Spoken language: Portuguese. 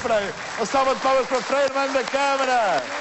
Freire. Uma salva de palmas para Freire, manda a câmara.